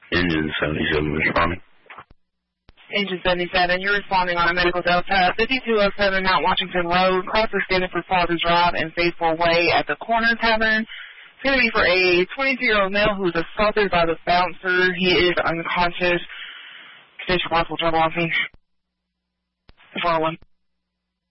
Engine 77 responding. Engine 77, you're responding on a medical delta 5207 Mount Washington Road, crosser standing for Father Drive and Faithful Way at the Corner Tavern. It's going to be for a 22-year-old male who was assaulted by the bouncer. He is unconscious. Condition possible trouble on scene. 401.